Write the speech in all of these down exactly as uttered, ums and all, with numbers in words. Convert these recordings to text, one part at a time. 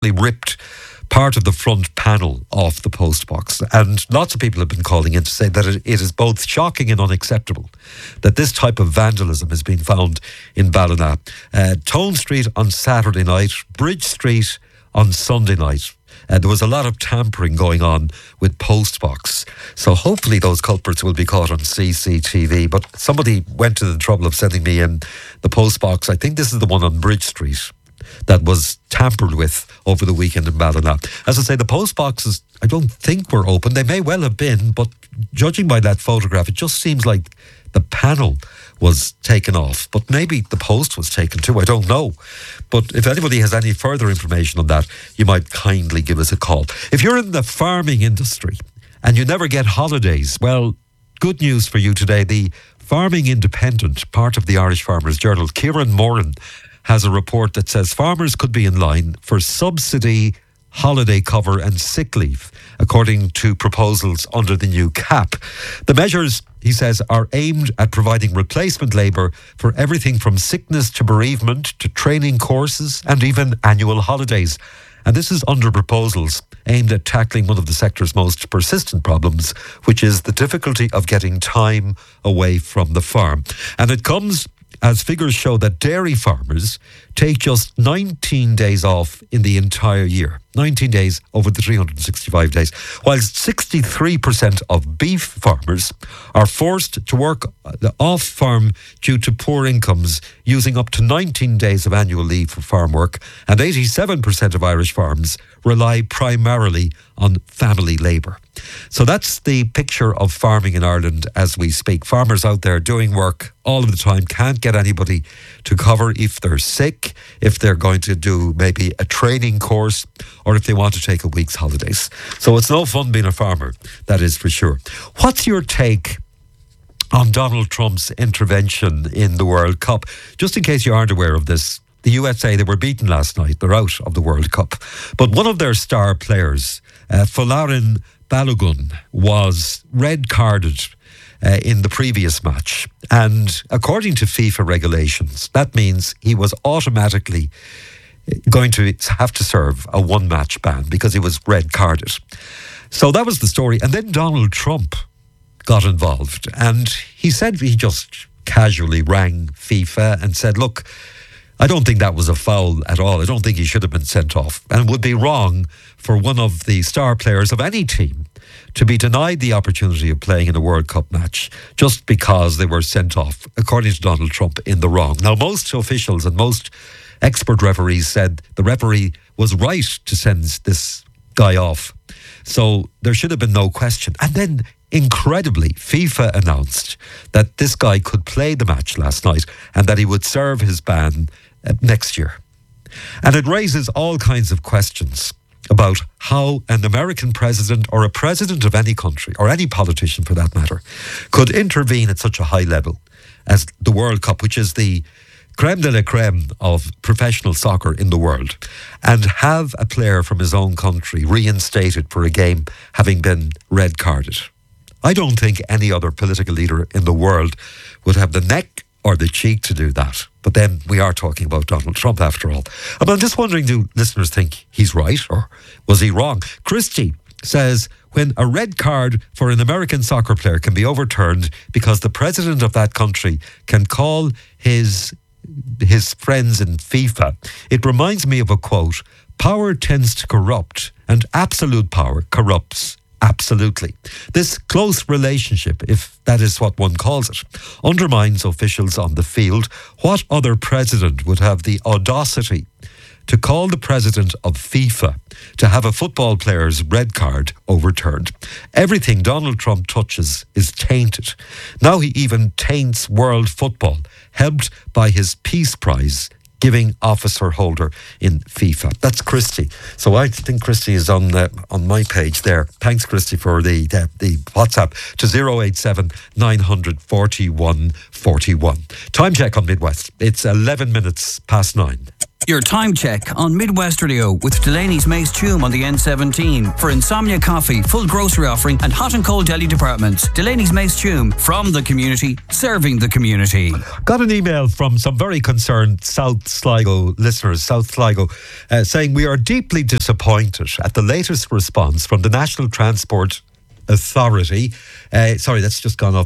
ripped part of the front panel off the post box, and lots of people have been calling in to say that it, it is both shocking and unacceptable that this type of vandalism has been found in Ballina. Uh, Tone Street on Saturday night, Bridge Street on Sunday night. Uh, there was a lot of tampering going on with Postbox. So hopefully those culprits will be caught on C C T V. But somebody went to the trouble of sending me in the Postbox. I think this is the one on Bridge Street that was tampered with over the weekend in Ballina. As I say, the post boxes, I don't think were open. They may well have been, but judging by that photograph, it just seems like the panel was taken off. But maybe the post was taken too, I don't know. But if anybody has any further information on that, you might kindly give us a call. If you're in the farming industry and you never get holidays, well, good news for you today. The Farming Independent, part of the Irish Farmers Journal, Kieran Moran, has a report that says farmers could be in line for subsidy, holiday cover and sick leave, according to proposals under the new C A P. The measures, he says, are aimed at providing replacement labour for everything from sickness to bereavement to training courses and even annual holidays. And this is under proposals aimed at tackling one of the sector's most persistent problems, which is the difficulty of getting time away from the farm. And it comes as figures show that dairy farmers take just nineteen days off in the entire year. nineteen days over the three hundred sixty-five days. While sixty-three percent of beef farmers are forced to work off farm due to poor incomes, using up to nineteen days of annual leave for farm work. And eighty-seven percent of Irish farms rely primarily on family labour. So that's the picture of farming in Ireland as we speak. Farmers out there doing work all of the time, can't get anybody to cover if they're sick, if they're going to do maybe a training course, or if they want to take a week's holidays. So it's no fun being a farmer, that is for sure. What's your take on Donald Trump's intervention in the World Cup? Just in case you aren't aware of this, the U S A, they were beaten last night. They're out of the World Cup. But one of their star players, uh, Folarin Balogun, was red carded uh, in the previous match. And according to FIFA regulations, that means he was automatically going to have to serve a one-match ban because he was red carded. So that was the story. And then Donald Trump got involved. And he said he just casually rang FIFA and said, look, I don't think that was a foul at all. I don't think he should have been sent off. And it would be wrong for one of the star players of any team to be denied the opportunity of playing in a World Cup match just because they were sent off, according to Donald Trump, in the wrong. Now, most officials and most expert referees said the referee was right to send this guy off. So there should have been no question. And then, incredibly, FIFA announced that this guy could play the match last night and that he would serve his ban uh, next year. And it raises all kinds of questions about how an American president or a president of any country, or any politician for that matter, could intervene at such a high level as the World Cup, which is the creme de la creme of professional soccer in the world, and have a player from his own country reinstated for a game having been red carded. I don't think any other political leader in the world would have the neck or the cheek to do that. But then we are talking about Donald Trump after all. And I'm just wondering, do listeners think he's right or was he wrong? Christy says, when a red card for an American soccer player can be overturned because the president of that country can call his his friends in FIFA, it reminds me of a quote, power tends to corrupt and absolute power corrupts absolutely. This close relationship, if that is what one calls it, undermines officials on the field. What other president would have the audacity to call the president of FIFA to have a football player's red card overturned? Everything Donald Trump touches is tainted. Now he even taints world football, helped by his Peace Prize giving officer holder in FIFA. That's Christy. So I think Christy is on uh, on my page there. Thanks, Christy, for the uh, the WhatsApp to zero eight seven nine hundred forty-one forty-one. Time check on Midwest. It's eleven minutes past nine. Your time check on Midwest Radio with Delaney's Mace Tume on the N seventeen for Insomnia Coffee, full grocery offering and hot and cold deli departments. Delaney's Mace Tume, from the community, serving the community. Got an email from some very concerned South Sligo listeners, South Sligo, uh, saying we are deeply disappointed at the latest response from the National Transport Authority. Uh, sorry, that's just gone up.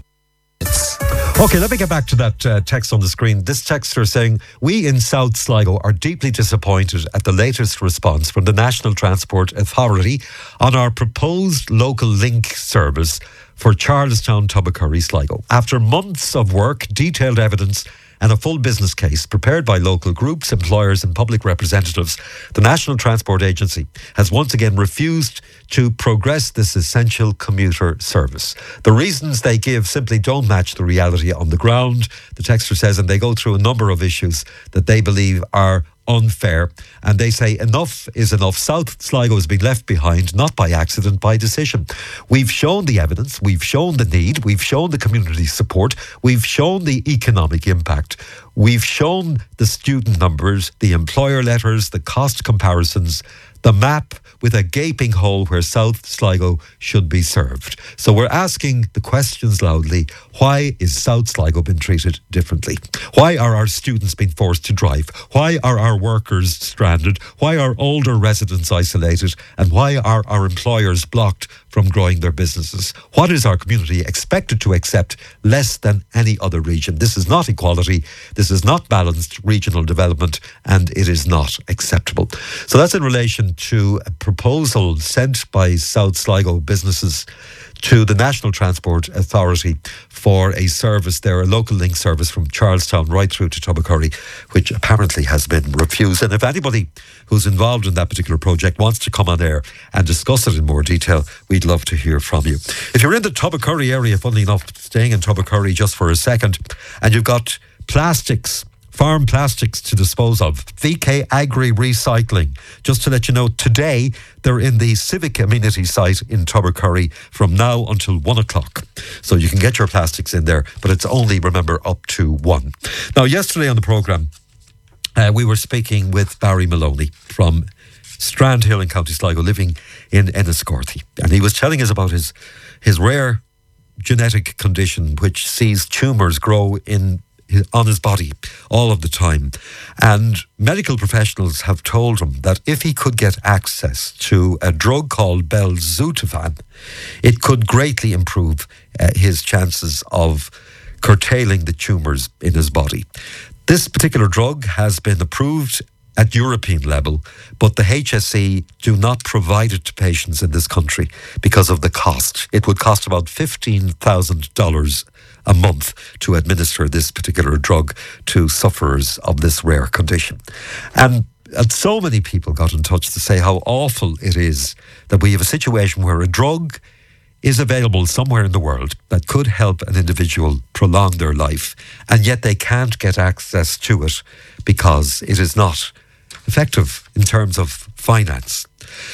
Okay, let me get back to that uh, text on the screen. This texter saying, we in South Sligo are deeply disappointed at the latest response from the National Transport Authority on our proposed local link service for Charlestown, Tubbercurry, Sligo. After months of work, detailed evidence and a full business case prepared by local groups, employers and public representatives, the National Transport Agency has once again refused to progress this essential commuter service. The reasons they give simply don't match the reality on the ground, the texter says, and they go through a number of issues that they believe are unfair, and they say enough is enough. South Sligo has been left behind, not by accident, by decision. We've shown the evidence, we've shown the need, we've shown the community support, we've shown the economic impact, we've shown the student numbers, the employer letters, the cost comparisons, the map with a gaping hole where South Sligo should be served. So we're asking the questions loudly. Why is South Sligo been treated differently? Why are our students being forced to drive? Why are our workers stranded? Why are older residents isolated? And why are our employers blocked from growing their businesses? What is our community expected to accept less than any other region? This is not equality. This is not balanced regional development, and it is not acceptable. So that's in relation to a proposal sent by South Sligo businesses to the National Transport Authority for a service there, a local link service from Charlestown right through to Tubbercurry, which apparently has been refused. And if anybody who's involved in that particular project wants to come on air and discuss it in more detail, we'd love to hear from you. If you're in the Tubbercurry area, funnily enough, staying in Tubbercurry just for a second, and you've got plastics, farm plastics to dispose of, V K Agri Recycling, just to let you know, today they're in the civic amenity site in Tubbercurry from now until one o'clock. So you can get your plastics in there, but it's only, remember, up to one. Now, yesterday on the programme, uh, we were speaking with Barry Maloney from Strandhill in County Sligo, living in Enniscorthy. And he was telling us about his, his rare genetic condition which sees tumours grow in on his body all of the time. And medical professionals have told him that if he could get access to a drug called belzutifan, it could greatly improve uh, his chances of curtailing the tumours in his body. This particular drug has been approved at European level, but the H S E do not provide it to patients in this country because of the cost. It would cost about fifteen thousand dollars a month to administer this particular drug to sufferers of this rare condition. And, and so many people got in touch to say how awful it is that we have a situation where a drug is available somewhere in the world that could help an individual prolong their life, and yet they can't get access to it because it is not effective in terms of finance.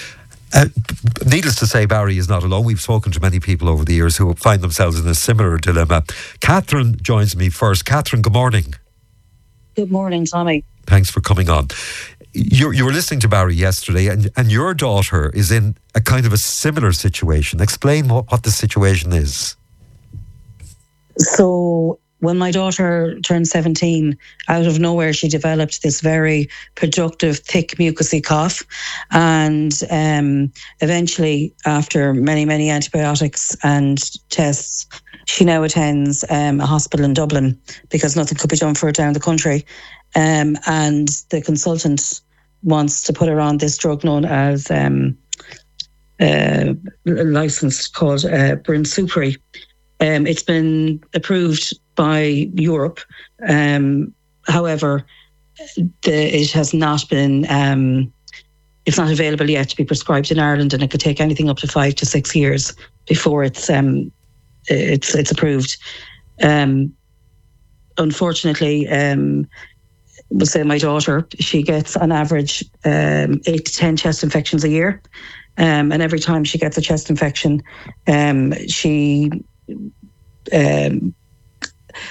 Uh, needless to say, Barry is not alone. We've spoken to many people over the years who find themselves in a similar dilemma. Catherine joins me first. Catherine, good morning. Good morning, Tommy. Thanks for coming on. You, you were listening to Barry yesterday, and, and your daughter is in a kind of a similar situation. Explain what, what the situation is. So, when my daughter turned seventeen, out of nowhere, she developed this very productive, thick, mucousy cough. And um, eventually, after many, many antibiotics and tests, she now attends um, a hospital in Dublin because nothing could be done for her down the country. Um, and the consultant wants to put her on this drug known as um, uh, licensed called uh, Brinsupri. Um, it's been approved by Europe. Um, however, the, it has not been, um, it's not available yet to be prescribed in Ireland, and it could take anything up to five to six years before it's um, it's it's approved. Um, unfortunately, um, we'll say my daughter, she gets on average um, eight to ten chest infections a year. Um, and every time she gets a chest infection, um, she... Um,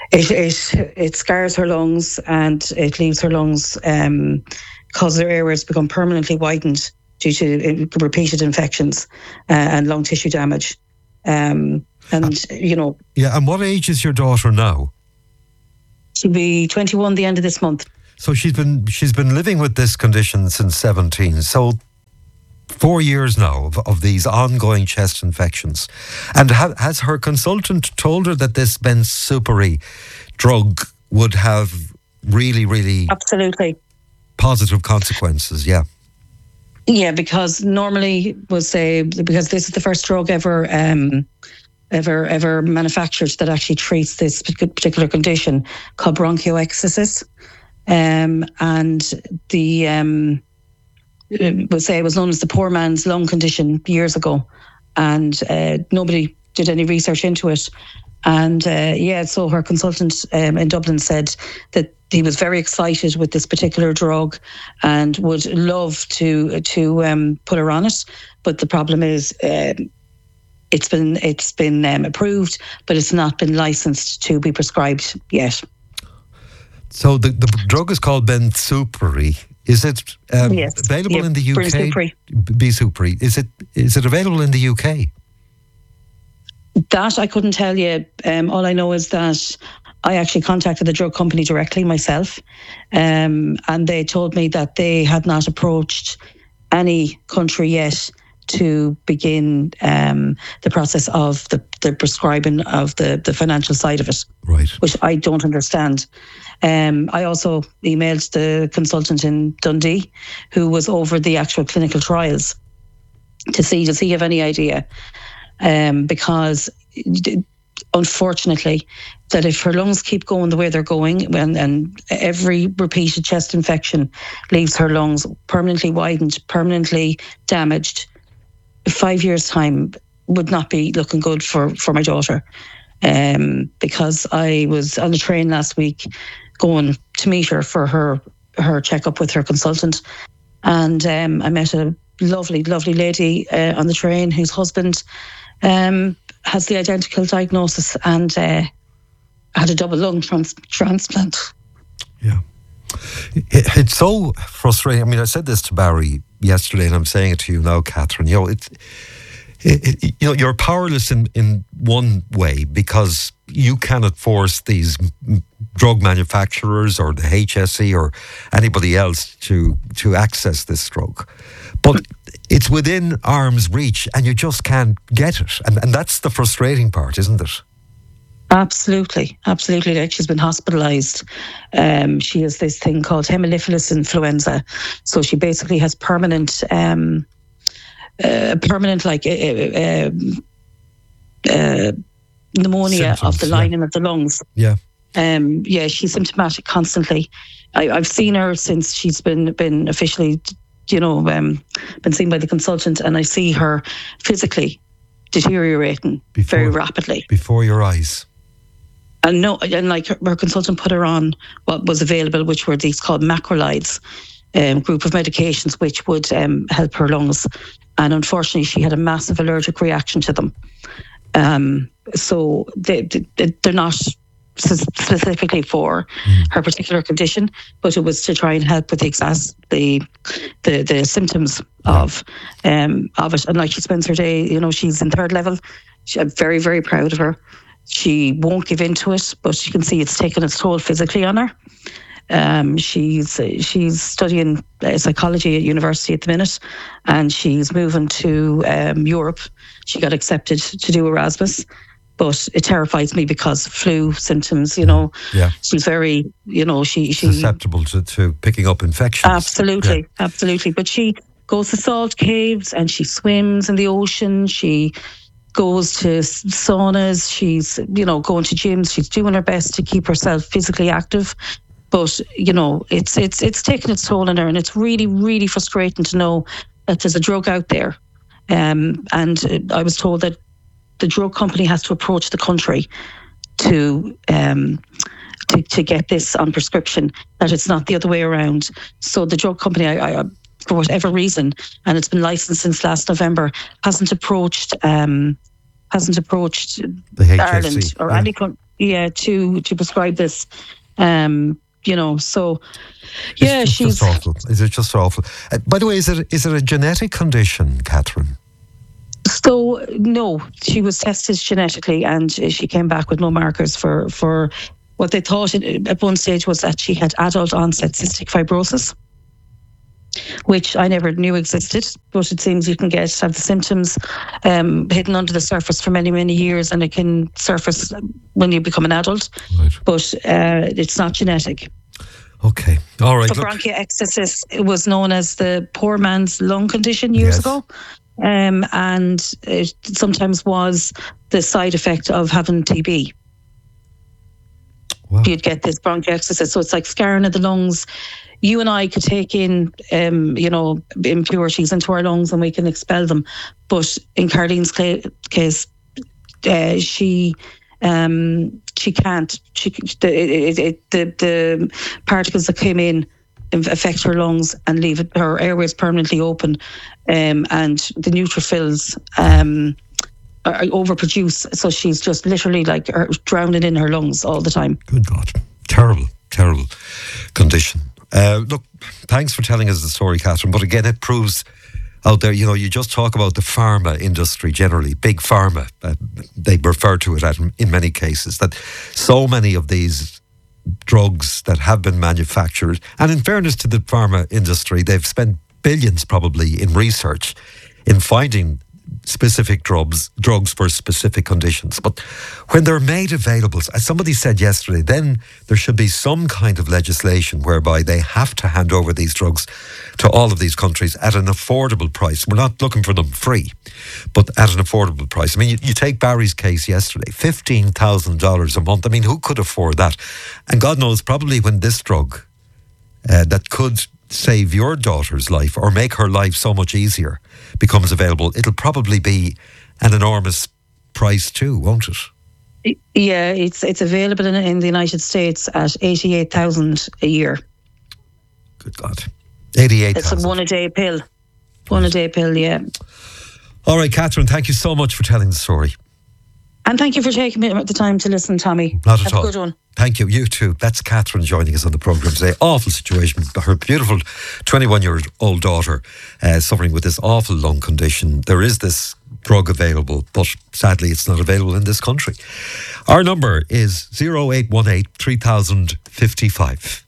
It it it scars her lungs and it leaves her lungs um, causes her airways to become permanently widened due to repeated infections uh, and lung tissue damage. Um, and uh, you know, yeah. And what age is your daughter now? She'll be twenty-one the end of this month. So she's been she's been living with this condition since seventeen. So four years now of, of these ongoing chest infections. And ha- has her consultant told her that this Bensupri drug would have really, really absolutely positive consequences? Yeah. Yeah, because normally we'll say, because this is the first drug ever um, ever ever manufactured that actually treats this particular condition called bronchiectasis. Um, and the um, we'll say it was known as the poor man's lung condition years ago, and uh, nobody did any research into it. And uh, yeah, so her consultant um, in Dublin said that he was very excited with this particular drug and would love to to um, put her on it. But the problem is, um, it's been it's been um, approved, but it's not been licensed to be prescribed yet. So the, the drug is called Bensupri. Is it um, yes. available yeah, in the U K? Bensupri. Bensupri. Is it is it available in the U K? That I couldn't tell you. Um, all I know is that I actually contacted the drug company directly myself, um, and they told me that they had not approached any country yet to begin um, the process of the, the prescribing of the, the financial side of it, right? Which I don't understand. Um, I also emailed the consultant in Dundee who was over the actual clinical trials to see, does he have any idea? Um, because unfortunately, that if her lungs keep going the way they're going, and, and every repeated chest infection leaves her lungs permanently widened, permanently damaged, five years' time would not be looking good for, for my daughter. Um, because I was on the train last week going to meet her for her, her checkup with her consultant, and um, I met a lovely, lovely lady uh, on the train whose husband um, has the identical diagnosis and uh, had a double lung trans- transplant. Yeah. It, it's so frustrating. I mean, I said this to Barry yesterday, and I'm saying it to you now, Catherine. You know, it's it, it, you know, you're powerless in, in one way because you cannot force these drug manufacturers or the H S E or anybody else to to access this drug. But it's within arm's reach and you just can't get it. And, and that's the frustrating part, isn't it? Absolutely, absolutely. Like, she's been hospitalised. Um, she has this thing called hemolyphilus influenza. So she basically has permanent, um, uh, permanent like uh, uh, uh, pneumonia Symptoms, of the lining yeah. of the lungs. Yeah. Um, yeah, she's symptomatic constantly. I, I've seen her since she's been been officially, you know, um, been seen by the consultant, and I see her physically deteriorating before, very rapidly before your eyes. And no, and like her, her consultant put her on what was available, which were these called macrolides, um, group of medications which would um, help her lungs. And unfortunately, she had a massive allergic reaction to them. Um, so they, they, they're not specifically for mm. her particular condition, but it was to try and help with the exas- the, the the symptoms of um of it. And like, she spends her day, you know, she's in third level. She, I'm very, very proud of her. She won't give in to it, but you can see it's taken its toll physically on her. Um, she's she's studying uh, psychology at university at the minute, and she's moving to um, Europe. She got accepted to do Erasmus, but it terrifies me because flu symptoms, you know. Yeah. She's very, you know, she she susceptible to, to picking up infections. Absolutely, yeah. absolutely. But she goes to salt caves and she swims in the ocean. She goes to saunas. She's, you know, going to gyms. She's doing her best to keep herself physically active. But, you know, it's it's it's taken its toll on her, and it's really, really frustrating to know that there's a drug out there. Um, and I was told that the drug company has to approach the country to um, to, to get this on prescription, that it's not the other way around. So the drug company, I, I, for whatever reason, and it's been licensed since last November, hasn't approached um, hasn't approached the H S E, Ireland or yeah. any country. yeah, to to prescribe this. Um, you know, so yeah, it's she's just awful. Is it just awful? Uh, by the way, is it is it a genetic condition, Catherine? So no, she was tested genetically, and she came back with no markers for for what they thought it, at one stage was that she had adult onset cystic fibrosis, which I never knew existed, but it seems you can get have the symptoms um, hidden under the surface for many, many years, and it can surface when you become an adult. Right. But uh, it's not genetic. Okay, all right. So bronchiectasis, it was known as the poor man's lung condition years Yes. ago, um, and it sometimes was the side effect of having T B. Wow. You'd get this bronchiectasis, so it's like scarring of the lungs. You and I could take in, um, you know, impurities into our lungs and we can expel them. But in Carlene's cla- case, uh, she um, she can't. She the, it, it, the the particles that came in affect her lungs and leave it, her airways permanently open, um, and the neutrophils um, are overproduce. So she's just literally like er, drowning in her lungs all the time. Good God, terrible, terrible condition. Uh, look, thanks for telling us the story, Catherine. But again, it proves out there, you know, you just talk about the pharma industry generally, big pharma, uh, they refer to it as in many cases, that so many of these drugs that have been manufactured, and in fairness to the pharma industry, they've spent billions probably in research in finding specific drugs drugs for specific conditions. But when they're made available, as somebody said yesterday, then there should be some kind of legislation whereby they have to hand over these drugs to all of these countries at an affordable price. We're not looking for them free, but at an affordable price. I mean, you, you take Barry's case yesterday, fifteen thousand dollars a month. I mean, who could afford that? And God knows, probably when this drug uh, that could save your daughter's life or make her life so much easier becomes available, it'll probably be an enormous price too, won't it? Yeah, it's it's available in, in the United States at eighty-eight thousand a year. Good God, eighty-eight thousand. It's a one a day pill, one a day pill. Yeah. All right, Catherine, thank you so much for telling the story. And thank you for taking me the time to listen, Tommy. Not at Have all. a good one. Thank you. You too. That's Catherine joining us on the programme today. Awful situation. Her beautiful twenty-one-year-old daughter uh, suffering with this awful lung condition. There is this drug available, but sadly it's not available in this country. Our number is oh eight one eight, three thousand fifty-five.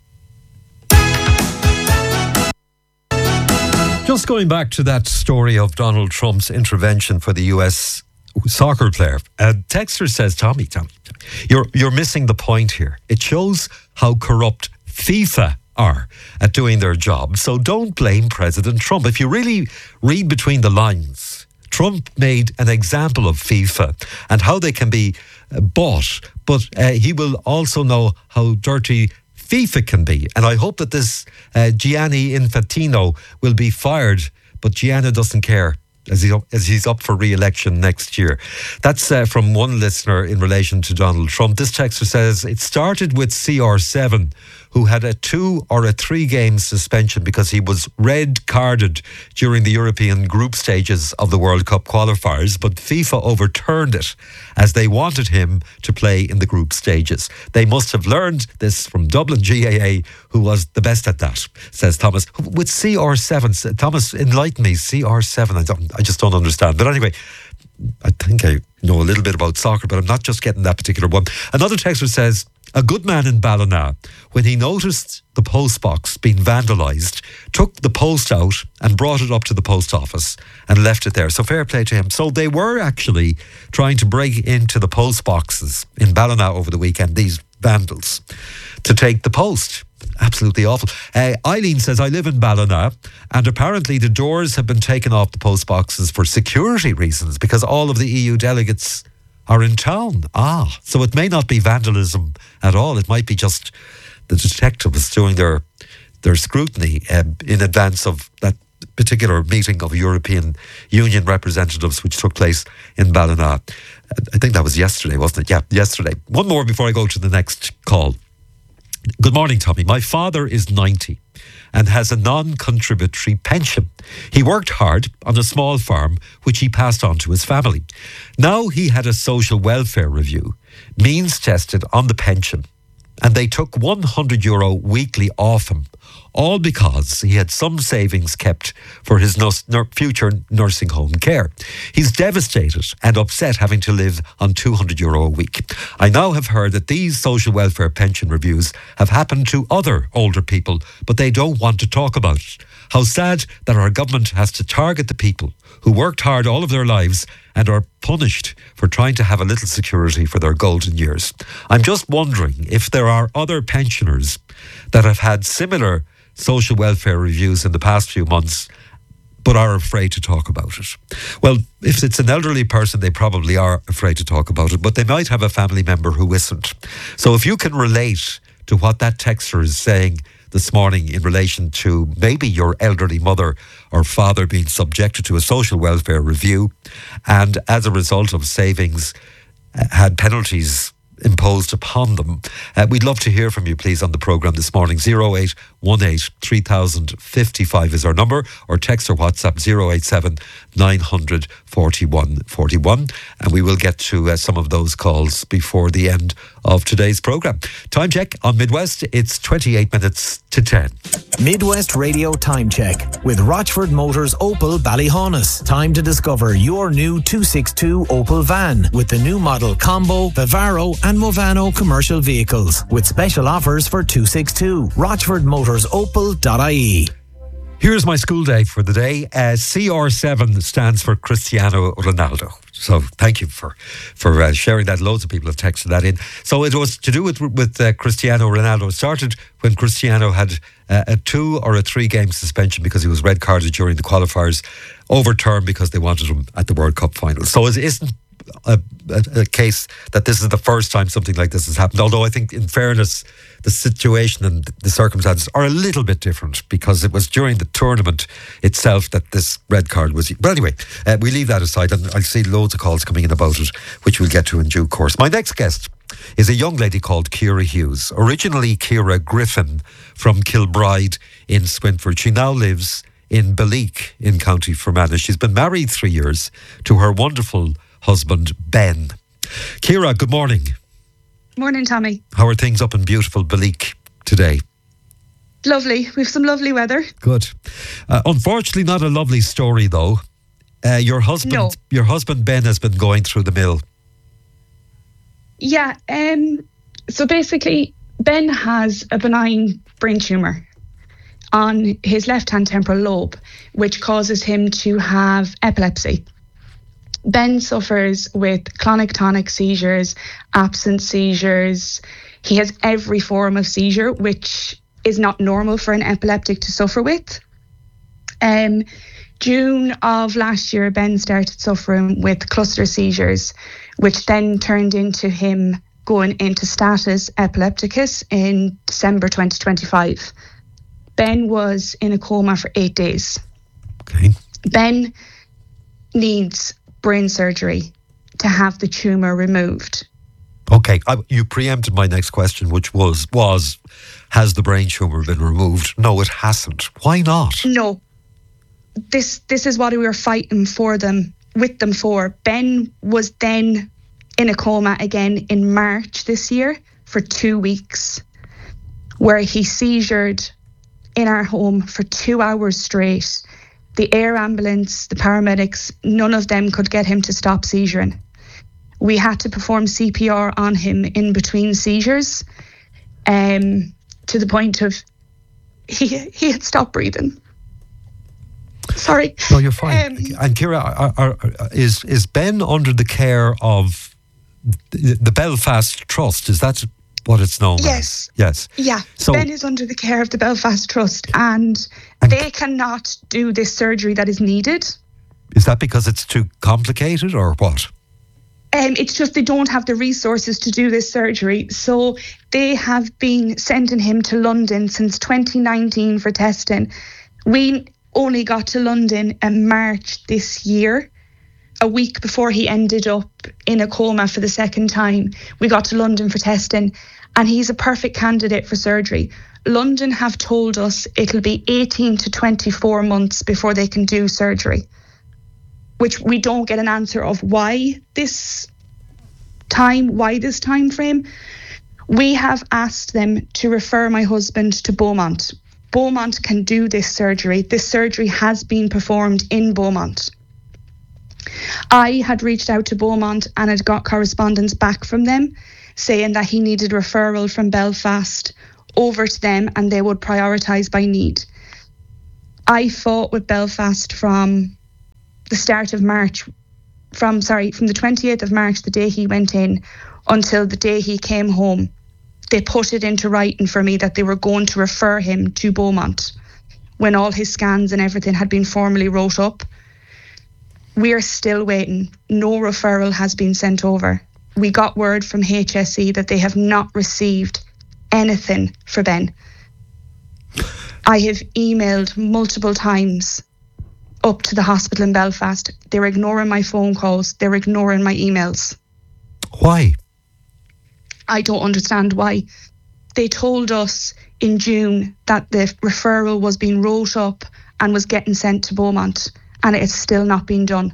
Just going back to that story of Donald Trump's intervention for the U S soccer player. Uh, Texter says, Tommy, Tommy, you're you're missing the point here. It shows how corrupt FIFA are at doing their job. So don't blame President Trump. If you really read between the lines, Trump made an example of FIFA and how they can be uh, bought, but uh, he will also know how dirty FIFA can be. And I hope that this uh, Gianni Infantino will be fired, but Gianni doesn't care, as, he, as he's up for re-election next year. That's uh, from one listener in relation to Donald Trump. This texter says, it started with C R seven, who had a two or a three game suspension because he was red carded during the European group stages of the World Cup qualifiers, but FIFA overturned it as they wanted him to play in the group stages. They must have learned this from Dublin G A A, who was the best at that, says Thomas. With C R seven, Thomas, enlighten me, C R seven, I, don't, I just don't understand. But anyway, I think I know a little bit about soccer, but I'm not just getting that particular one. Another texter says, a good man in Ballina, when he noticed the post box being vandalised, took the post out and brought it up to the post office and left it there. So fair play to him. So they were actually trying to break into the post boxes in Ballina over the weekend, these vandals, to take the post. Absolutely awful. Uh, Eileen says, I live in Ballina and apparently the doors have been taken off the post boxes for security reasons because all of the E U delegates are in town. Ah, so it may not be vandalism at all. It might be just the detectives doing their their scrutiny um, in advance of that particular meeting of European Union representatives which took place in Ballina. I think that was yesterday, wasn't it? Yeah, yesterday. One more before I go to the next call. Good morning, Tommy. My father is ninety. and has a non-contributory pension. He worked hard on a small farm, which he passed on to his family. Now he had a social welfare review, means tested on the pension, and they took one hundred euro weekly off him, all because he had some savings kept for his nus- nur- future nursing home care. He's devastated and upset having to live on two hundred euro a week. I now have heard that these social welfare pension reviews have happened to other older people, but they don't want to talk about it. How sad that our government has to target the people who worked hard all of their lives and are punished for trying to have a little security for their golden years. I'm just wondering if there are other pensioners that have had similar social welfare reviews in the past few months but are afraid to talk about it. Well, if it's an elderly person, they probably are afraid to talk about it, but they might have a family member who isn't. So if you can relate to what that texter is saying this morning in relation to maybe your elderly mother or father being subjected to a social welfare review and as a result of savings uh, had penalties imposed upon them. Uh, we'd love to hear from you, please, on the programme this morning. zero eight one eight three thousand fifty-five is our number, or text or WhatsApp zero eight seven nine hundred forty-one forty-one, and we will get to uh, some of those calls before the end of today's programme. Time check on Midwest, it's twenty-eight minutes to ten. Midwest Radio Time Check with Rochford Motors Opel Ballyhaunis. Time to discover your new two sixty-two Opel van with the new model Combo, Vivaro and Movano commercial vehicles with special offers for two sixty-two. Rochford Motors Opel dot I E. Here's my school day for the day. Uh, C R seven stands for Cristiano Ronaldo. So thank you for for uh, sharing that. Loads of people have texted that in. So it was to do with with uh, Cristiano Ronaldo. It started when Cristiano had uh, a two or a three game suspension because he was red carded during the qualifiers, overturned because they wanted him at the World Cup final. So it isn't A, a, a case that this is the first time something like this has happened, although I think in fairness the situation and the circumstances are a little bit different because it was during the tournament itself that this red card was. But anyway, uh, we leave that aside, and I see loads of calls coming in about it, which we'll get to in due course. My next guest is a young lady called Ciara Hughes, originally Ciara Griffin from Kilbride in Swinford. She now lives in Beleek in County Fermanagh. She's been married three years to her wonderful husband Ben. Ciara, good morning. Morning, Tommy. How are things up in beautiful Beleek today? Lovely. We've some lovely weather. Good. Uh, unfortunately, not a lovely story though. Uh, your husband, no. your husband Ben, has been going through the mill. Yeah. Um. So basically, Ben has a benign brain tumour on his left-hand temporal lobe, which causes him to have epilepsy. Ben suffers with clonic-tonic seizures, absent seizures. He has every form of seizure, which is not normal for an epileptic to suffer with. Um, June of last year, Ben started suffering with cluster seizures, which then turned into him going into status epilepticus in December twenty twenty-five. Ben was in a coma for eight days. Okay. Ben needs brain surgery to have the tumour removed. Okay, I, you preempted my next question, which was, was, has the brain tumour been removed? No, it hasn't. Why not? No. This this is what we were fighting for them, with them for. Ben was then in a coma again in March this year for two weeks, where he seizured in our home for two hours straight. The air ambulance, the paramedics, none of them could get him to stop seizuring. We had to perform C P R on him in between seizures, um, to the point of he he had stopped breathing. Sorry. No, you're fine. Um, and Ciara, are, are, are, is is Ben under the care of the, the Belfast Trust? Is that what it's known yes. as? Yes. Yeah. So, Ben is under the care of the Belfast Trust, and, and they cannot do this surgery that is needed. Is that because it's too complicated or what? Um, it's just they don't have the resources to do this surgery. So they have been sending him to London since twenty nineteen for testing. We only got to London in March this year. a week before he ended up in a coma for the second time, we got to London for testing, and he's a perfect candidate for surgery. London have told us it'll be eighteen to twenty-four months before they can do surgery, which we don't get an answer of why this time, why this time frame. We have asked them to refer my husband to Beaumont. Beaumont can do this surgery. This surgery has been performed in Beaumont. I had reached out to Beaumont and had got correspondence back from them saying that he needed referral from Belfast over to them and they would prioritise by need. I fought with Belfast from the start of March, from sorry, from the twenty-eighth of March, the day he went in, until the day he came home. They put it into writing for me that they were going to refer him to Beaumont when all his scans and everything had been formally wrote up. We are still waiting. No referral has been sent over. We got word from H S E that they have not received anything for Ben. I have emailed multiple times up to the hospital in Belfast. They're ignoring my phone calls. They're ignoring my emails. Why? I don't understand why. They told us in June that the referral was being wrote up and was getting sent to Beaumont, and it's still not been done.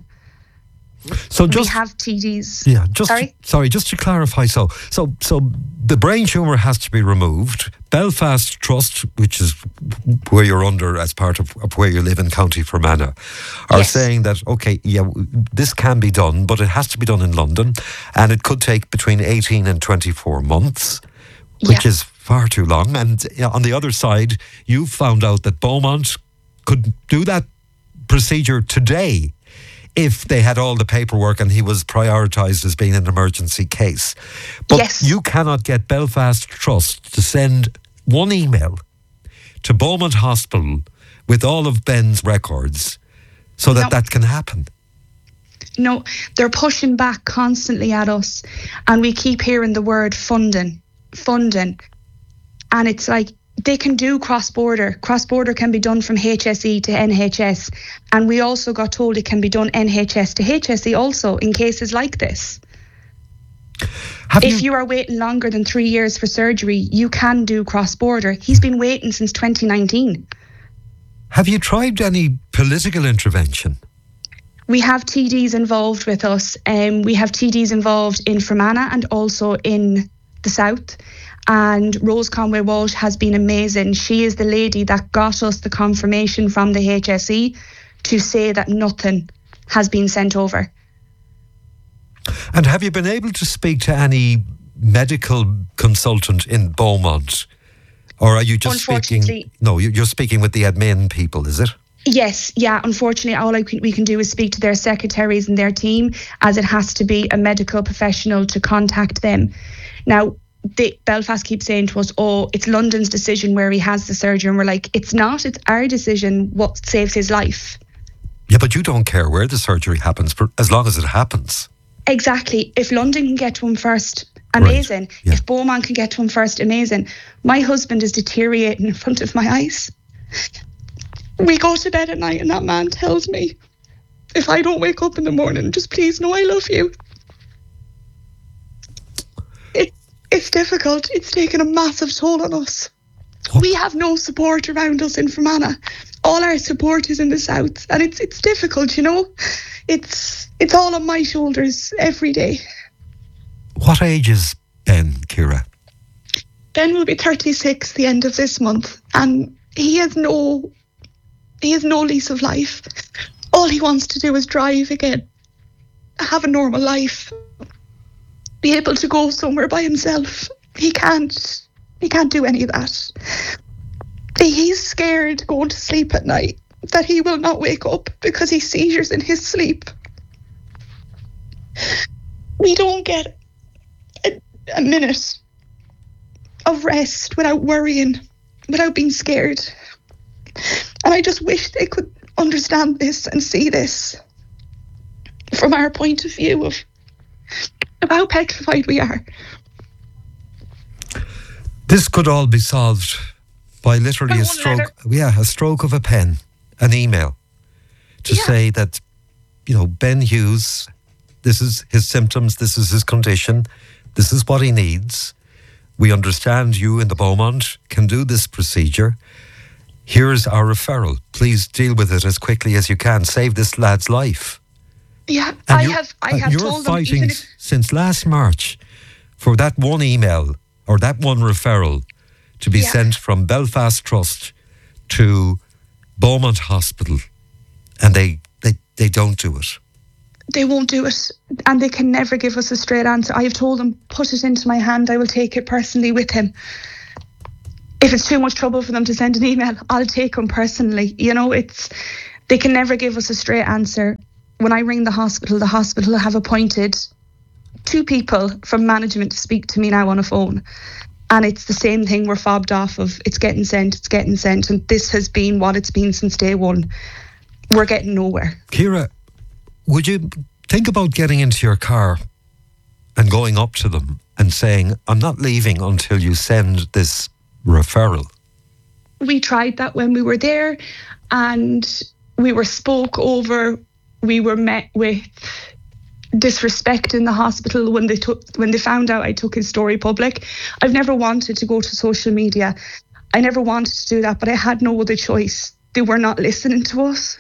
So just, we have T Ds. Yeah, just sorry, to, sorry, just to clarify. So, so, so the brain tumour has to be removed. Belfast Trust, which is where you're under as part of, of where you live in County Fermanagh, are yes. saying that okay, yeah, this can be done, but it has to be done in London, and it could take between eighteen and twenty-four months, which yeah. is far too long. And you know, on the other side, you found out that Beaumont could do that procedure today if they had all the paperwork and he was prioritised as being an emergency case. But yes. you cannot get Belfast Trust to send one email to Beaumont Hospital with all of Ben's records so that no. that can happen. No, they're pushing back constantly at us, and we keep hearing the word funding, funding. And it's like, they can do cross-border. Cross-border can be done from H S E to N H S. And we also got told it can be done N H S to H S E also in cases like this. Have if you, you are waiting longer than three years for surgery, you can do cross-border. He's been waiting since twenty nineteen. Have you tried any political intervention? We have T Ds involved with us. Um, we have T Ds involved in Fermanagh and also in the south. And Rose Conway Walsh has been amazing. She is the lady that got us the confirmation from the H S E to say that nothing has been sent over. And have you been able to speak to any medical consultant in Beaumont? Or are you just speaking... No, you're speaking with the admin people, is it? Yes, yeah. Unfortunately, all I can, we can do is speak to their secretaries and their team, as it has to be a medical professional to contact them. Now, The, Belfast keeps saying to us, oh, it's London's decision where he has the surgery. And we're like, it's not, it's our decision what saves his life. Yeah, but you don't care where the surgery happens, for, as long as it happens. Exactly. If London can get to him first, amazing. Right. Yeah. If Beaumont can get to him first, amazing. My husband is deteriorating in front of my eyes. We go to bed at night and that man tells me, if I don't wake up in the morning, just please know I love you. It's difficult. It's taken a massive toll on us. What? We have no support around us in Fermanagh. All our support is in the south, and it's it's difficult, you know. It's it's all on my shoulders every day. What age is Ben, Ciara? Ben will be thirty-six the end of this month, and he has no he has no lease of life. All he wants to do is drive again, have a normal life. Be able to go somewhere by himself. He can't he can't do any of that. He's scared going to sleep at night that he will not wake up because he seizures in his sleep. We don't get a, a minute of rest without worrying, without being scared. And I just wish they could understand this and see this from our point of view of of how petrified we are. This could all be solved by literally a stroke, letter. yeah, a stroke of a pen, an email, to yeah. say that you know, Ben Hughes, this is his symptoms, this is his condition, this is what he needs. We understand you in the Beaumont can do this procedure. Here's our referral. Please deal with it as quickly as you can. Save this lad's life. Yeah, And I you- have. I and have you're told them. fighting Even if, since last March for that one email or that one referral to be Yeah. sent from Belfast Trust to Beaumont Hospital, and they, they, they don't do it. they won't do it, and they can never give us a straight answer. I have told them, put it into my hand. I will take it personally with him. If it's too much trouble for them to send an email, I'll take them personally. You know, it's they can never give us a straight answer. When I ring the hospital, the hospital have appointed two people from management to speak to me now on a phone. And it's the same thing we're fobbed off of. It's getting sent, it's getting sent. And this has been what it's been since day one. We're getting nowhere. Ciara, would you think about getting into your car and going up to them and saying, I'm not leaving until you send this referral? We tried that when we were there, and we were spoke over. We were met with disrespect in the hospital when they took when they found out I took his story public. I've never wanted to go to social media. I never wanted to do that, but I had no other choice. They were not listening to us.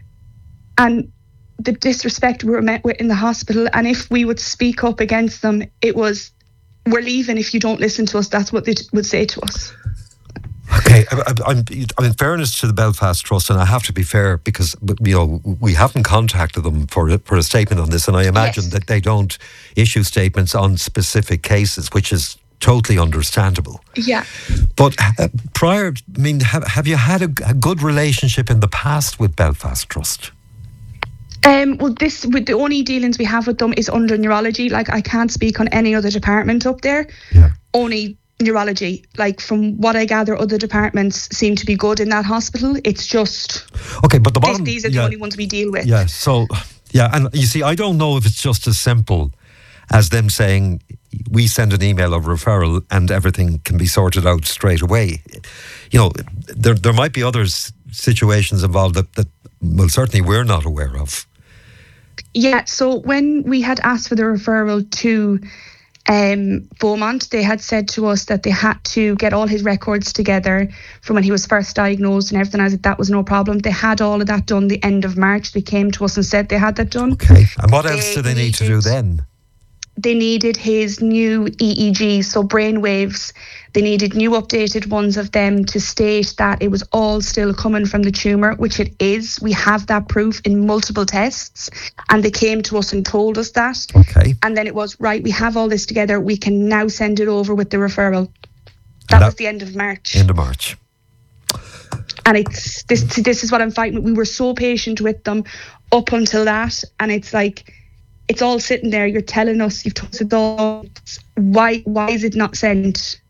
And the disrespect we were met with in the hospital, and if we would speak up against them, it was, we're leaving if you don't listen to us. That's what they t- would say to us. Okay, I, I, I'm, I'm in fairness to the Belfast Trust, and I have to be fair because, you know, we haven't contacted them for a, for a statement on this, and I imagine Yes. that they don't issue statements on specific cases, which is totally understandable. Yeah. But uh, prior, I mean, have, have you had a, a good relationship in the past with Belfast Trust? Um, well, this with the only dealings we have with them is under neurology. Like, I can't speak on any other department up there. Yeah. Only neurology. Like, from what I gather, other departments seem to be good in that hospital. It's just Okay, but the this, bottom... these are the yeah, only ones we deal with. Yeah, so, yeah, and you see, I don't know if it's just as simple as them saying, we send an email of referral and everything can be sorted out straight away. You know, there there might be other s- situations involved that, that, well, certainly we're not aware of. Yeah, so when we had asked for the referral to um, Beaumont, they had said to us that they had to get all his records together from when he was first diagnosed and everything. I said that was no problem. They had all of that done the end of March. They came to us and said they had that done. Okay, and what else They do they need to do needed- then? They needed his new E E G, so brain waves. They needed new updated ones of them to state that it was all still coming from the tumour, which it is. We have that proof in multiple tests, and they came to us and told us that. Okay. And then it was, right, we have all this together. We can now send it over with the referral. That, And that- was the end of March. End of March. And it's this. This is what I'm fighting with. We were so patient with them up until that, and it's like, it's all sitting there. You're telling us you've told us it all. Why? Why is it not sent?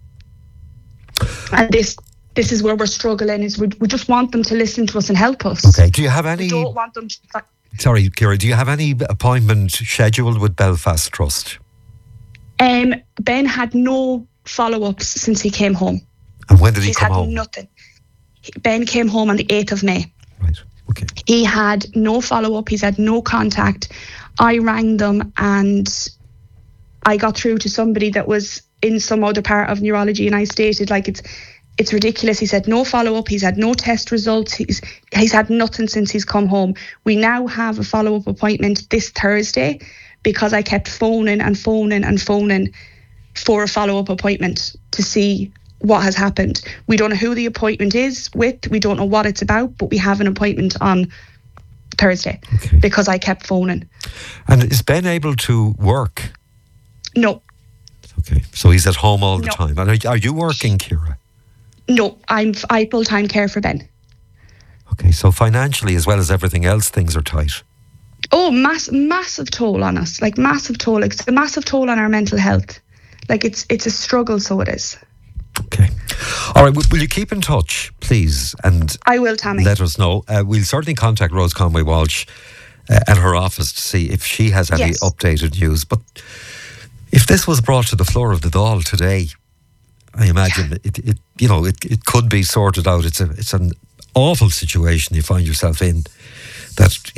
And this. This is where we're struggling. Is we, we just want them to listen to us and help us. Okay, do you have We any... don't want them to. Sorry, Ciara, do you have any appointment scheduled with Belfast Trust? Um, Ben had no follow-ups since he came home. And when did he He's come had home? nothing. Ben came home on the eighth of May. Right, okay. He had no follow-up. He's had no contact. I rang them and I got through to somebody that was in some other part of neurology, and I stated, like, it's it's ridiculous. He said no follow-up. He's had no test results. He's he's had nothing since he's come home. We now have a follow-up appointment this Thursday because I kept phoning and phoning and phoning for a follow-up appointment to see what has happened. We don't know who the appointment is with. We don't know what it's about, but we have an appointment on Thursday Okay. because I kept phoning. And is Ben able to work? No, Okay, so he's at home all the No. time. And are, are you working, Ciara? no, I'm I full-time care for Ben. Okay, so financially as well as everything else, things are tight. Oh, mass, massive toll on us, like massive toll. It's a massive toll on our mental health. Like it's it's a struggle, so it is. Okay. All right, w- will you keep in touch, please, and I will, Tammy. let us know. Uh, we'll certainly contact Rose Conway Walsh uh, at her office to see if she has any Yes. updated news. But if this was brought to the floor of the Dáil today, I imagine it, it you know, it, it could be sorted out. It's a it's an awful situation you find yourself in. That, you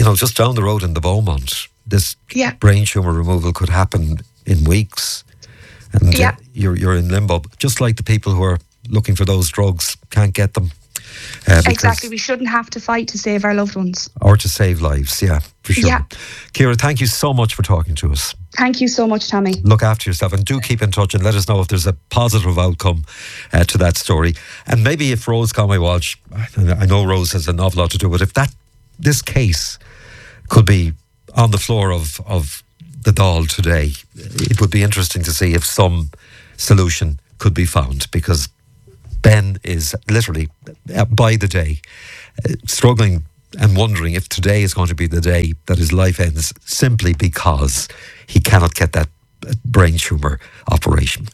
you know, just down the road in the Beaumont, this Yeah. brain tumour removal could happen in weeks. And Yeah. uh, you're, you're in limbo. Just like the people who are looking for those drugs can't get them. Uh, because- Exactly. We shouldn't have to fight to save our loved ones. Or to save lives, yeah, for sure. Yeah. Ciara, thank you so much for talking to us. Thank you so much, Tommy. Look after yourself and do keep in touch and let us know if there's a positive outcome uh, to that story. And maybe if Rose Conway Walsh, I know Rose has an awful lot to do with it, if that this case could be on the floor of, of the Dáil today, it would be interesting to see if some solution could be found, because Ben is literally, uh, by the day, uh, struggling and wondering if today is going to be the day that his life ends simply because he cannot get that brain tumour operation.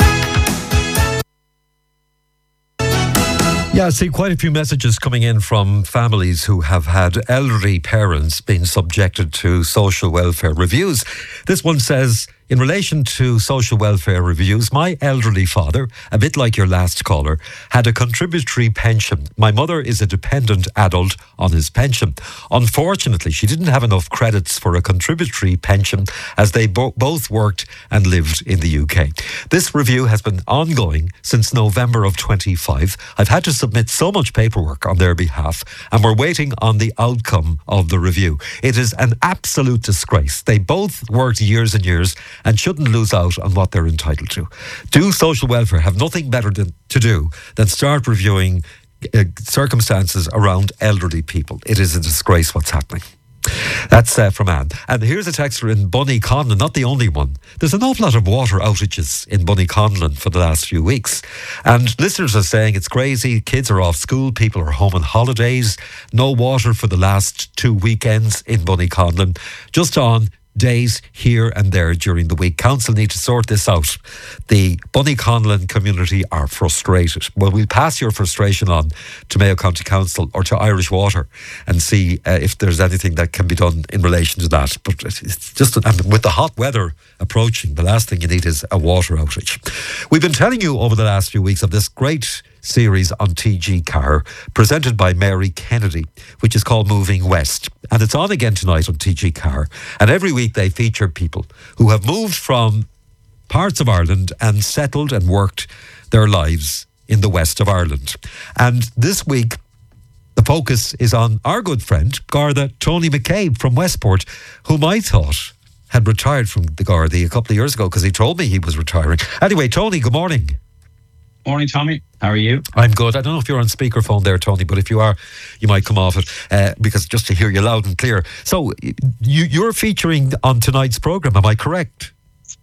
Yeah, I see quite a few messages coming in from families who have had elderly parents being subjected to social welfare reviews. This one says, in relation to social welfare reviews, my elderly father, a bit like your last caller, had a contributory pension. My mother is a dependent adult on his pension. Unfortunately, she didn't have enough credits for a contributory pension as they bo- both worked and lived in the U K. This review has been ongoing since November of twenty-five. I've had to submit so much paperwork on their behalf, and we're waiting on the outcome of the review. It is an absolute disgrace. They both worked years and years and shouldn't lose out on what they're entitled to. Do social welfare have nothing better than, to do than start reviewing uh, circumstances around elderly people? It is a disgrace what's happening. That's uh, from Anne. And here's a texter in Bunnyconlon, not the only one. There's an awful lot of water outages in Bunnyconlon for the last few weeks. And listeners are saying it's crazy. Kids are off school. People are home on holidays. No water for the last two weekends in Bunnyconlon. Just on days here and there during the week. Council need to sort this out. The Bunnyconlon community are frustrated. Well, we'll pass your frustration on to Mayo County Council or to Irish Water and see uh, if there's anything that can be done in relation to that. But it's just, and with the hot weather approaching, the last thing you need is a water outage. We've been telling you over the last few weeks of this great series on T G Car presented by Mary Kennedy, which is called Moving West, and it's on again tonight on T G Car. And every week they feature people who have moved from parts of Ireland and settled and worked their lives in the west of Ireland. And this week the focus is on our good friend Garda Tony McCabe from Westport, whom I thought had retired from the Gardaí a couple of years ago because he told me he was retiring. Anyway, Tony, good morning. Morning, Tommy. How are you? I'm good. I don't know if you're on speakerphone there, Tony, but if you are, you might come off it uh, because just to hear you loud and clear. So you, you're featuring on tonight's programme, am I correct?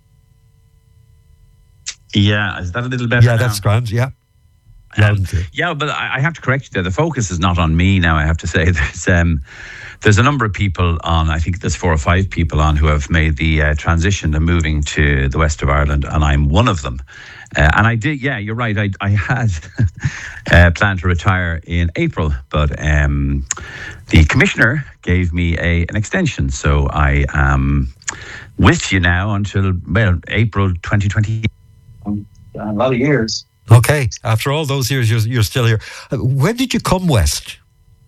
Yeah, is that a little better Yeah, now? that's grand, yeah. Loud Um, and clear. yeah, but I I have to correct you there. The focus is not on me now, I have to say. There's um, there's a number of people on, I think there's four or five people on who have made the uh, transition to moving to the west of Ireland, and I'm one of them. Uh, and I did, yeah, you're right. I, I had uh, planned to retire in April, but um, the commissioner gave me a an extension. So I am with you now until, well, April twenty twenty. A lot of years. Okay, after all those years, you're, you're still here. Uh, When did you come west?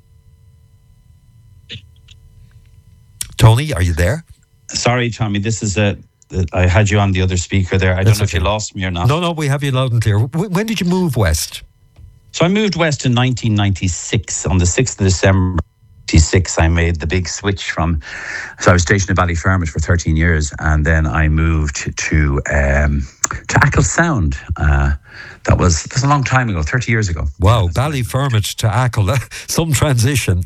Tony, are you there? Sorry, Tommy, this is a... I had you on the other speaker there. I That's don't know if you okay. lost me or not. No, no, we have you loud and clear. Wh- When did you move west? So I moved west in nineteen ninety-six. On the sixth of December ninety-six, I made the big switch from... So I was stationed at Ballyfermot for thirteen years, and then I moved to um, to Achill Sound. Uh, that was that's a long time ago, thirty years ago. Wow, Ballyfermot to Achill, some transition.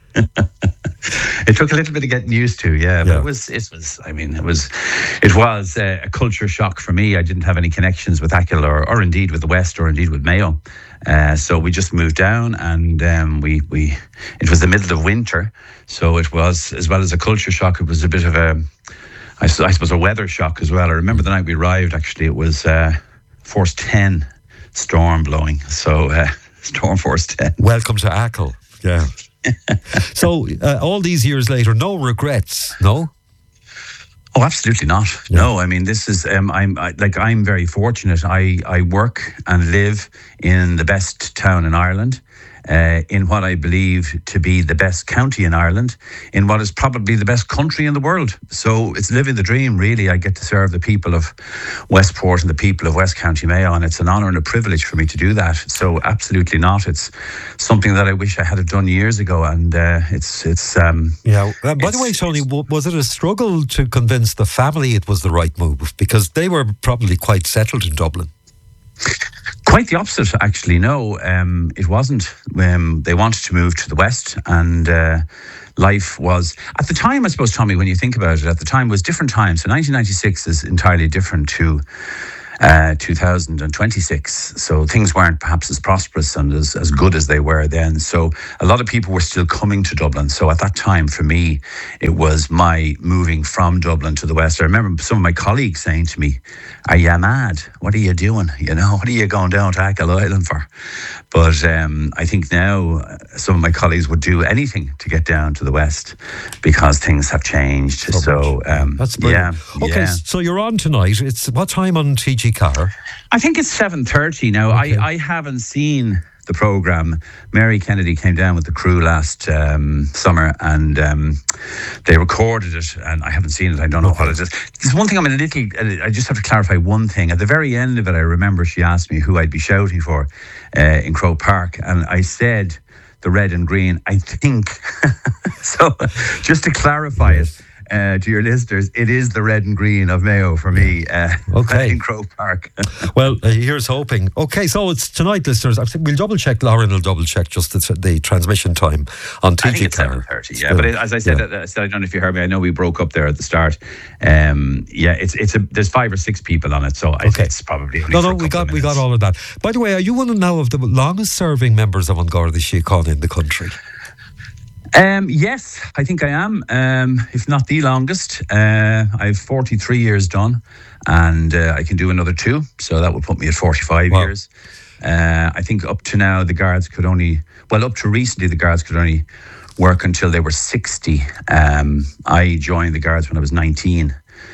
It took a little bit of getting used to, yeah, but Yeah. it was, it was, I mean, it was, it was a, a culture shock for me. I didn't have any connections with Achill or, or indeed with the West or indeed with Mayo. Uh, so we just moved down, and um, we, we, it was the middle of winter. So it was, as well as a culture shock, it was a bit of a, I, s- I suppose, a weather shock as well. I remember the night we arrived, actually, it was uh, force ten storm blowing. So uh, storm force ten. Welcome to Achill. Yeah. So uh, all these years later, no regrets, no? Oh, absolutely not. Yeah. No, I mean, this is, um, I'm I, like, I'm very fortunate. I, I work and live in the best town in Ireland. uh, in what I believe to be the best county in Ireland, in what is probably the best country in the world. So it's living the dream, really. I get to serve the people of Westport and the people of West County Mayo, and it's an honour and a privilege for me to do that. So absolutely not. It's something that I wish I had have done years ago, and uh, it's it's. Um, yeah. Uh, by the way, Tony, w- was it a struggle to convince the family it was the right move, because they were probably quite settled in Dublin? Quite the opposite, actually. No, um, it wasn't. Um, they wanted to move to the West, and uh, life was, at the time, I suppose, Tommy, when you think about it, at the time was different times. So nineteen ninety-six is entirely different to uh, two thousand twenty-six. So things weren't perhaps as prosperous and as, as good as they were then. So a lot of people were still coming to Dublin. So at that time, for me, it was my moving from Dublin to the West. I remember some of my colleagues saying to me, "Are you mad? What are you doing? You know, what are you going down to Achill Island for?" But um, I think now uh, some of my colleagues would do anything to get down to the West because things have changed. So, so um, that's brilliant. Yeah. Okay, yeah. so you're on tonight. It's what time on T G Car? I think it's seven thirty now. Okay. I, I haven't seen the programme. Mary Kennedy came down with the crew last um, summer, and um, they recorded it, and I haven't seen it. I don't know okay. what it is. There's one thing I'm a little, I just have to clarify one thing. At the very end of it, I remember she asked me who I'd be shouting for uh, in Croke Park, and I said the red and green, I think. So just to clarify it, Uh, to your listeners, it is the red and green of Mayo for me uh, okay. in Croke Park. Well, uh, here's hoping. Okay, so it's tonight, listeners. I think we'll double check. Lauren will double check just the, the transmission time on T G Car. I think it's seven thirty. Yeah, but it, as I said, yeah. I said, I don't know if you heard me. I know we broke up there at the start. Um, yeah, it's it's a there's five or six people on it, so I okay. it's probably only no, for no. a We got of we got all of that. By the way, are you one of now of the longest serving members of An Garda Síochána in the country? Um, yes, I think I am, um, if not the longest. Uh, I have forty-three years done, and uh, I can do another two, so that would put me at forty-five wow. years. Uh, I think up to now the guards could only, well, up to recently the guards could only work until they were sixty. Um, I joined the guards when I was nineteen.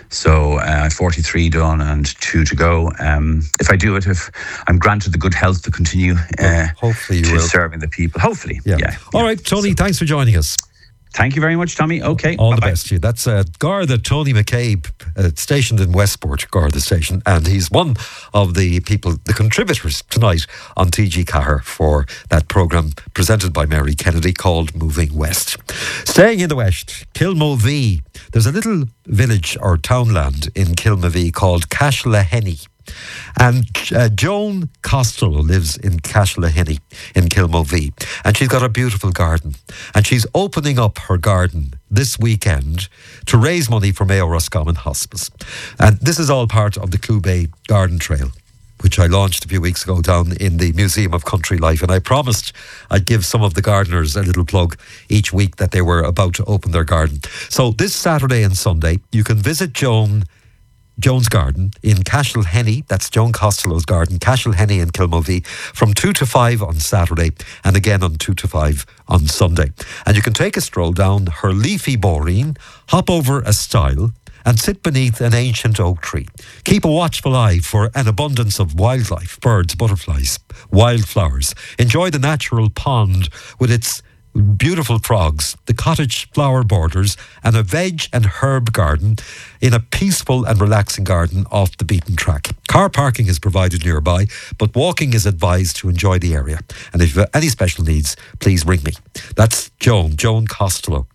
So uh, forty-three done and two to go. Um, if I do it, if I'm granted the good health to continue uh, hopefully you to will. serving the people. Hopefully, yeah. yeah All yeah. right, Tony, so, thanks for joining us. Thank you very much, Tommy. Okay, all bye-bye. the best to you. That's uh, Garda Tony McCabe, uh, stationed in Westport, Garda Station, and he's one of the people, the contributors tonight on T G Car for that programme presented by Mary Kennedy called Moving West. Staying in the West, Kilmovee. There's a little village or townland in Kilmovee called Cashlahenny. And uh, Joan Costello lives in Cashlahenny in Kilmovee, and she's got a beautiful garden, and she's opening up her garden this weekend to raise money for Mayo Roscommon Hospice. And this is all part of the Clew Bay Garden Trail, which I launched a few weeks ago down in the Museum of Country Life. And I promised I'd give some of the gardeners a little plug each week that they were about to open their garden. So this Saturday and Sunday, you can visit Joan Joan's garden in Cashlahenny. That's Joan Costello's garden, Cashlahenny in Kilmovee, from two to five on Saturday and again on two to five on Sunday. And you can take a stroll down her leafy boreen, hop over a stile and sit beneath an ancient oak tree. Keep a watchful eye for an abundance of wildlife, birds, butterflies, wildflowers. Enjoy the natural pond with its beautiful frogs, the cottage flower borders, and a veg and herb garden in a peaceful and relaxing garden off the beaten track. Car parking is provided nearby, but walking is advised to enjoy the area. And if you have any special needs, please ring me. That's Joan, Joan Costello.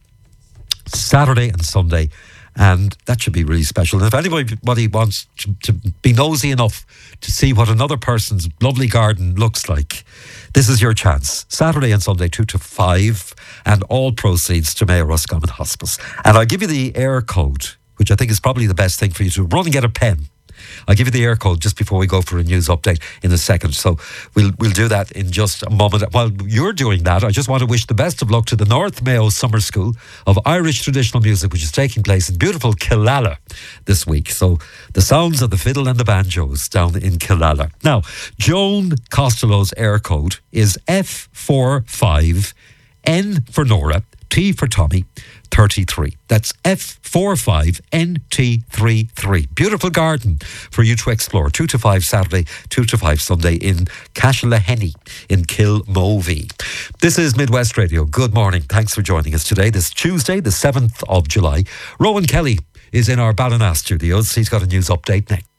Saturday and Sunday, and that should be really special. And if anybody wants to, to be nosy enough to see what another person's lovely garden looks like, this is your chance. Saturday and Sunday, two to five, and all proceeds to Mayo Roscommon Hospice. And I'll give you the air code, which I think is probably the best thing for you to run and get a pen. I'll give you the air code just before we go for a news update in a second. So we'll we'll do that in just a moment. While you're doing that, I just want to wish the best of luck to the North Mayo Summer School of Irish Traditional Music, which is taking place in beautiful Killala this week. So the sounds of the fiddle and the banjos down in Killala. Now, Joan Costello's air code is F four five N for Nora, T for Tommy, thirty-three. That's F forty-five N T thirty-three. Beautiful garden for you to explore. two to five Saturday, two to five Sunday in Cashlahenny in Kilmovee. This is Midwest Radio. Good morning. Thanks for joining us today. This Tuesday, the seventh of July. Rowan Kelly is in our Ballina studios. He's got a news update next.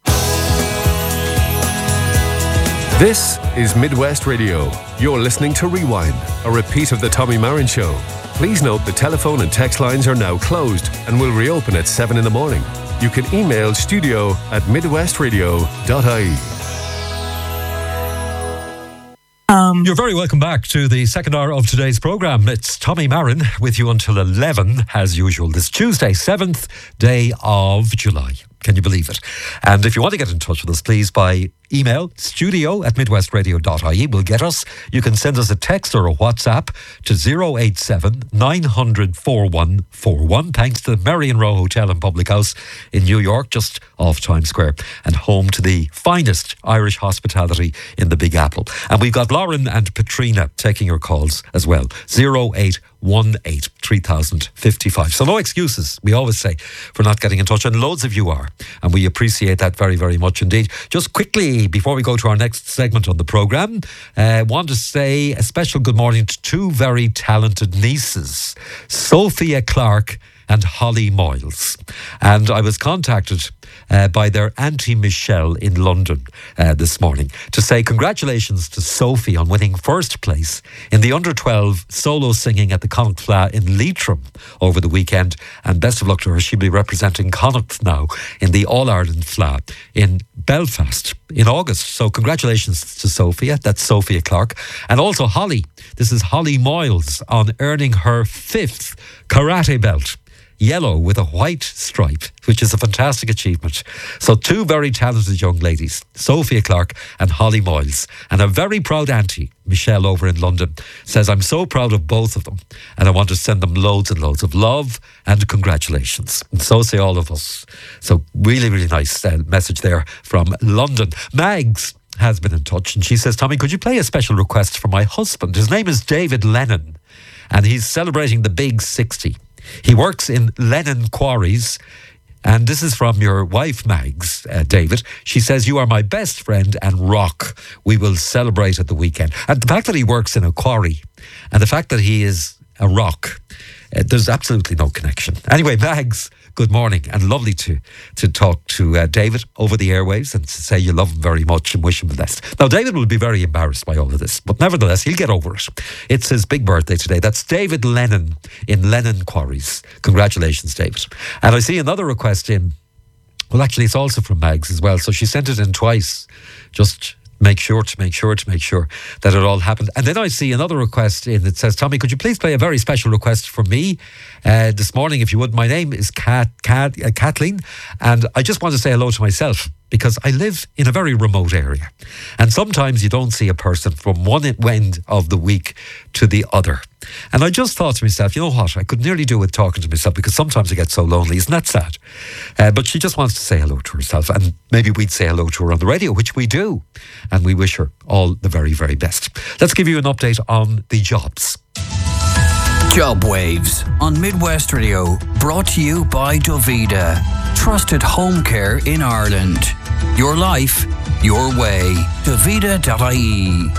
This is Midwest Radio. You're listening to Rewind, a repeat of the Tommy Marin Show. Please note the telephone and text lines are now closed and will reopen at seven in the morning. You can email studio at midwestradio dot I E. Um, You're very welcome back to the second hour of today's programme. It's Tommy Marin with you until eleven, as usual, this Tuesday, seventh day of July. Can you believe it? And if you want to get in touch with us, please by email studio at midwestradio dot I E will get us. You can send us a text or a WhatsApp to zero eight seven nine hundred forty-one forty-one. Thanks to the Merrion Row Hotel and Public House in New York, just off Times Square, and home to the finest Irish hospitality in the Big Apple. And we've got Lauren and Patrina taking your calls as well. zero eight one eight three thousand fifty-five. So no excuses, we always say, for not getting in touch, and loads of you are, and we appreciate that very, very much indeed. Just quickly, before we go to our next segment on the programme, I uh, want to say a special good morning to two very talented nieces, Sophia Clark and Holly Moyles. And I was contacted uh, by their Auntie Michelle in London uh, this morning to say congratulations to Sophie on winning first place in the under twelve solo singing at the Connacht Fleadh in Leitrim over the weekend. And best of luck to her. She'll be representing Connacht now in the All-Ireland Fleadh in Belfast in August. So congratulations to Sophia. That's Sophia Clark. And also Holly. This is Holly Moyles on earning her fifth karate belt. Yellow with a white stripe, which is a fantastic achievement. So two very talented young ladies, Sophia Clark and Holly Moyles. And a very proud auntie, Michelle over in London, says, I'm so proud of both of them and I want to send them loads and loads of love and congratulations. And so say all of us. So really, really nice uh, message there from London. Mags has been in touch and she says, Tommy, could you play a special request for my husband? His name is David Lennon and he's celebrating the big sixty. He works in Lennon Quarries, and this is from your wife, Mags, uh, David. She says, you are my best friend and rock. We will celebrate at the weekend. And the fact that he works in a quarry and the fact that he is a rock, uh, there's absolutely no connection. Anyway, Mags, good morning, and lovely to to talk to uh, David over the airwaves and to say you love him very much and wish him the best. Now, David will be very embarrassed by all of this, but nevertheless, he'll get over it. It's his big birthday today. That's David Lennon in Lennon Quarries. Congratulations, David. And I see another request in. Well, actually, it's also from Mags as well, so she sent it in twice. Just make sure to make sure to make sure that it all happened. And then I see another request in that says, Tommy, could you please play a very special request for me uh, this morning, if you would? My name is Kat, Kat, uh, Kathleen, and I just want to say hello to myself because I live in a very remote area. And sometimes you don't see a person from one end of the week to the other. And I just thought to myself, you know what, I could nearly do with talking to myself because sometimes I get so lonely. Isn't that sad? Uh, but she just wants to say hello to herself, and maybe we'd say hello to her on the radio, which we do. And we wish her all the very, very best. Let's give you an update on the jobs. Job Waves on Midwest Radio, brought to you by Dovida. Trusted home care in Ireland. Your life, your way. Dovida dot I E.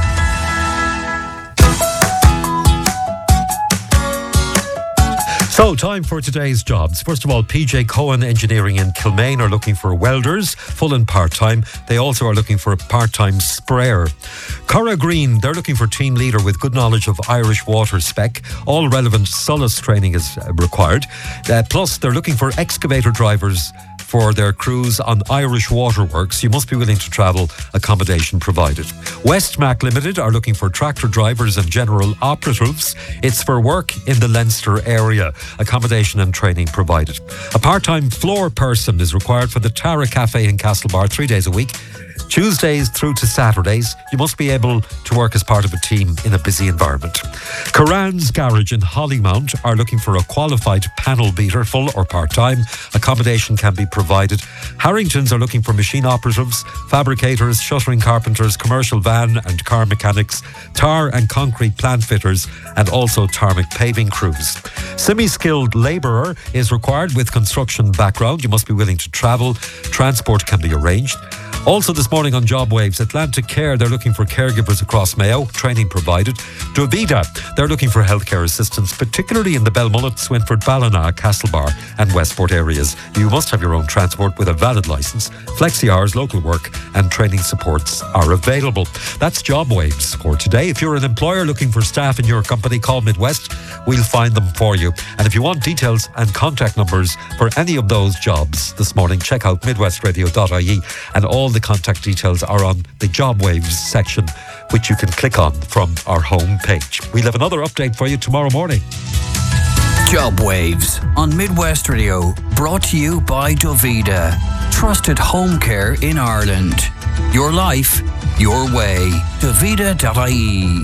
So, time for today's jobs. First of all, P J Cohen Engineering in Kilmaine are looking for welders, full and part-time. They also are looking for a part-time sprayer. Cora Green, they're looking for team leader with good knowledge of Irish water spec. All relevant S O L A S training is required. Uh, plus, they're looking for excavator drivers for their crews on Irish waterworks. You must be willing to travel, accommodation provided. Westmac Limited are looking for tractor drivers and general operatives. It's for work in the Leinster area, accommodation and training provided. A part-time floor person is required for the Tara Cafe in Castlebar, three days a week. Tuesdays through to Saturdays, you must be able to work as part of a team in a busy environment. Karan's Garage in Hollymount are looking for a qualified panel beater, full or part-time. Accommodation can be provided. Harrington's are looking for machine operatives, fabricators, shuttering carpenters, commercial van and car mechanics, tar and concrete plant fitters, and also tarmac paving crews. Semi-skilled labourer is required with construction background. You must be willing to travel. Transport can be arranged. Also this morning on Job Waves, Atlantic Care, they're looking for caregivers across Mayo, training provided. Drovida, they're looking for healthcare assistance, particularly in the Belmullet, Swinford, Ballina, Castlebar and Westport areas. You must have your own transport with a valid licence. Flexi hours, local work and training supports are available. That's Job Waves for today. If you're an employer looking for staff in your company, call Midwest. We'll find them for you. And if you want details and contact numbers for any of those jobs this morning, check out midwest radio dot I E, and all the contact details are on the Job Waves section, which you can click on from our home page. We'll have another update for you tomorrow morning. Job Waves on Midwest Radio, brought to you by Dovida. Trusted home care in Ireland. Your life, your way. Dovida dot I E.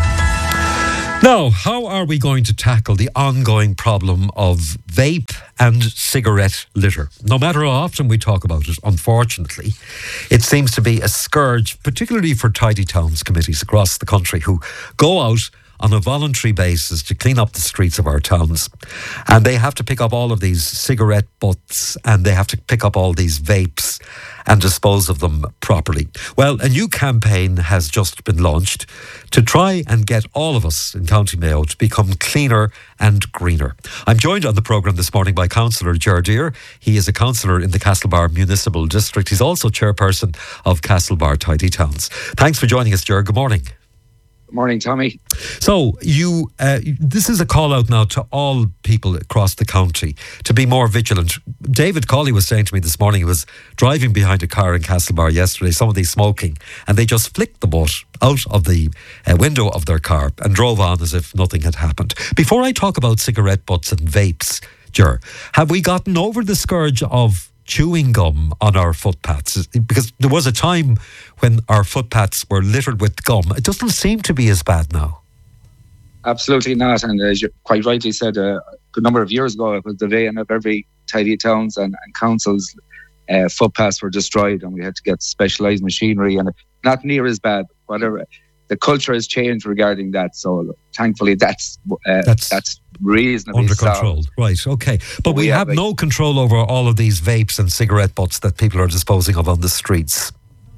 Now, how are we going to tackle the ongoing problem of vape and cigarette litter? No matter how often we talk about it, unfortunately, it seems to be a scourge, particularly for tidy towns committees across the country who go out on a voluntary basis to clean up the streets of our towns. And they have to pick up all of these cigarette butts and they have to pick up all these vapes and dispose of them properly. Well, a new campaign has just been launched to try and get all of us in County Mayo to become cleaner and greener. I'm joined on the programme this morning by Councillor Ger Deer. He is a councillor in the Castlebar Municipal District. He's also chairperson of Castlebar Tidy Towns. Thanks for joining us, Ger. Good morning. Good morning, Tommy. So you, uh, this is a call out now to all people across the county to be more vigilant. David Colley was saying to me this morning, he was driving behind a car in Castlebar yesterday, somebody smoking, and they just flicked the butt out of the uh, window of their car and drove on as if nothing had happened. Before I talk about cigarette butts and vapes, Ger, have we gotten over the scourge of chewing gum on our footpaths? Because there was a time when our footpaths were littered with gum. It doesn't seem to be as bad now. Absolutely not. And as you quite rightly said, uh, a good number of years ago, it was the vein of every tidy towns and, and councils. Uh, footpaths were destroyed and we had to get specialised machinery, and not near as bad. Whatever. The culture has changed regarding that. So thankfully that's uh, that's, that's reasonably under solved. control. Right, okay. But we, we have, have like, no control over all of these vapes and cigarette butts that people are disposing of on the streets.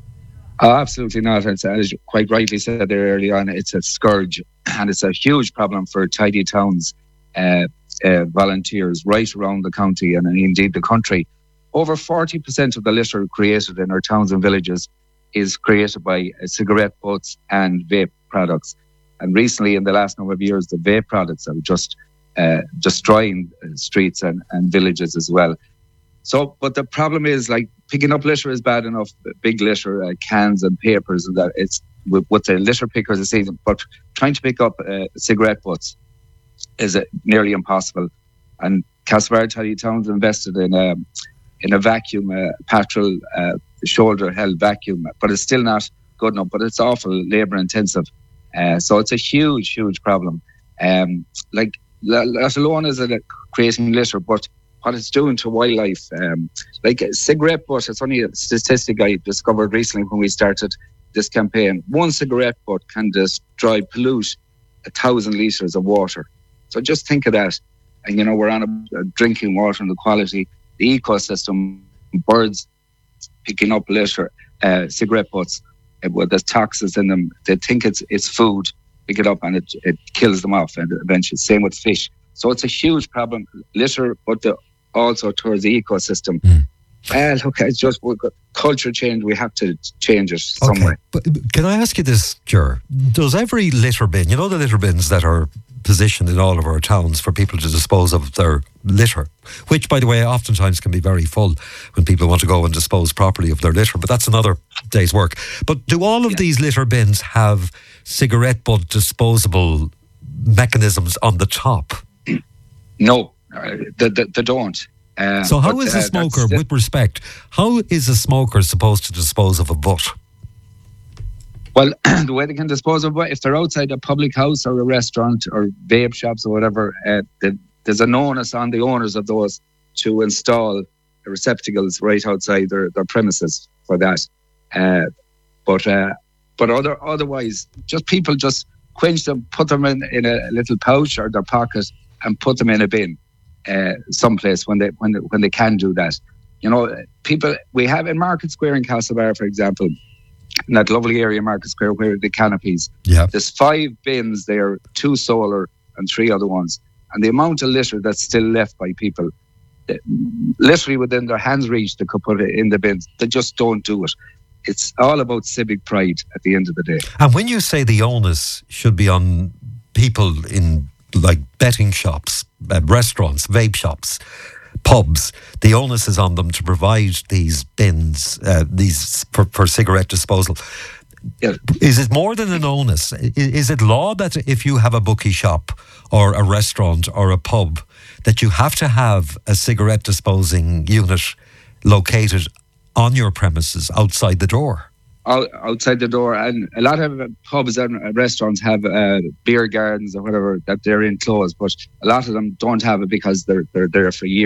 Oh, absolutely not. It's, as you quite rightly said there early on, it's a scourge and it's a huge problem for tidy towns uh, uh, volunteers right around the county and indeed the country. Over forty percent of the litter created in our towns and villages is created by uh, cigarette butts and vape products. And recently, in the last number of years, the vape products are just uh, destroying uh, streets and, and villages as well. So, but the problem is, like, picking up litter is bad enough, big litter, uh, cans and papers, and that it's with, with the litter pickers this season. But trying to pick up uh, cigarette butts is uh, nearly impossible. And Castlebar Tidy Towns invested in a in a vacuum, uh, patrol uh, shoulder-held vacuum, but it's still not good enough. But it's awful labour-intensive, uh, so it's a huge, huge problem. Um, like, let alone is it creating litter, but what it's doing to wildlife. Um, like a cigarette butt, it's only a statistic I discovered recently when we started this campaign. One cigarette butt can destroy, pollute a thousand litres of water. So just think of that. And, you know, we're on a, a drinking water and the quality, the ecosystem, birds picking up litter, uh, cigarette butts, uh, well, there's toxins in them. They think it's it's food, pick it up and it, it kills them off, and eventually, same with fish. So it's a huge problem, litter, but the, also towards the ecosystem. Mm. Well, look, it's just culture change. We have to change it somewhere. Okay. But can I ask you this, Ger? Does every litter bin, you know the litter bins that are positioned in all of our towns for people to dispose of their litter, which, by the way, oftentimes can be very full when people want to go and dispose properly of their litter, but that's another day's work. But do all of yeah. these litter bins have cigarette butt disposable mechanisms on the top? No, uh, they, they, they don't. Uh, so how but, is uh, a smoker, that's- with respect, how is a smoker supposed to dispose of a butt? Well, the way they can dispose of it, if they're outside a public house or a restaurant or vape shops or whatever, uh, the, there's an onus on the owners of those to install receptacles right outside their, their premises for that. Uh, but uh, but other otherwise, just people just quench them, put them in, in a little pouch or their pocket, and put them in a bin, uh, someplace when they when they, when they can do that. You know, people we have in Market Square in Castlebar, for example, in that lovely area, Market Square, where the canopies. Yeah. There's five bins there, two solar and three other ones, and the amount of litter that's still left by people, literally within their hands reach, they could put it in the bins. They just don't do it. It's all about civic pride at the end of the day. And when you say the onus should be on people in like betting shops, uh, restaurants, vape shops, pubs, the onus is on them to provide these bins, uh, these for, for cigarette disposal. Yeah. Is it more than an onus? I- Is it law that if you have a bookie shop or a restaurant or a pub, that you have to have a cigarette disposing unit located on your premises outside the door? Out, outside the door, and a lot of pubs and restaurants have uh, beer gardens or whatever that they're enclosed, but a lot of them don't have it because they're they're there for years.